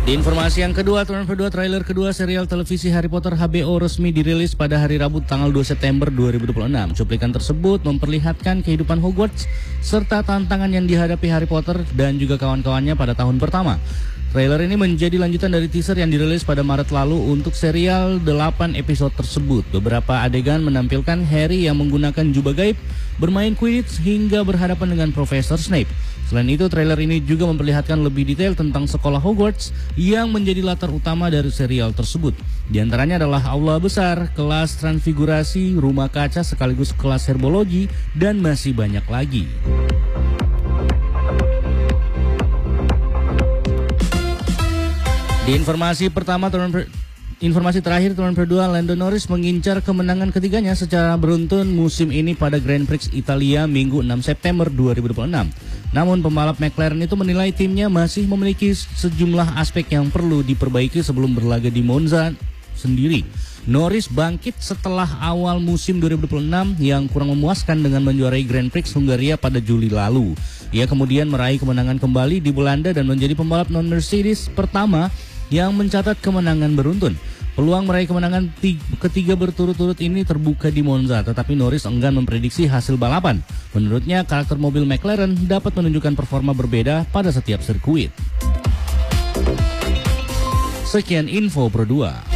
Di informasi yang kedua, trailer kedua serial televisi Harry Potter HBO resmi dirilis pada hari Rabu tanggal 2 September 2026. Cuplikan tersebut memperlihatkan kehidupan Hogwarts serta tantangan yang dihadapi Harry Potter dan juga kawan-kawannya pada tahun pertama. Trailer ini menjadi lanjutan dari teaser yang dirilis pada Maret lalu untuk serial 8 episode tersebut. Beberapa adegan menampilkan Harry yang menggunakan jubah gaib, bermain Quidditch hingga berhadapan dengan Profesor Snape. Selain itu, trailer ini juga memperlihatkan lebih detail tentang sekolah Hogwarts yang menjadi latar utama dari serial tersebut. Di antaranya adalah aula besar, kelas transfigurasi, rumah kaca sekaligus kelas herbologi, dan masih banyak lagi. Di informasi terakhir, teman berdua, Lando Norris mengincar kemenangan ketiganya secara beruntun musim ini pada Grand Prix Italia Minggu 6 September 2026. Namun pembalap McLaren itu menilai timnya masih memiliki sejumlah aspek yang perlu diperbaiki sebelum berlaga di Monza sendiri. Norris bangkit setelah awal musim 2026 yang kurang memuaskan dengan menjuarai Grand Prix Hungaria pada Juli lalu. Ia kemudian meraih kemenangan kembali di Belanda dan menjadi pembalap non-Mercedes pertama yang mencatat kemenangan beruntun. Peluang meraih kemenangan ketiga berturut-turut ini terbuka di Monza, tetapi Norris enggan memprediksi hasil balapan. Menurutnya, karakter mobil McLaren dapat menunjukkan performa berbeda pada setiap sirkuit. Sekian info Pro 2.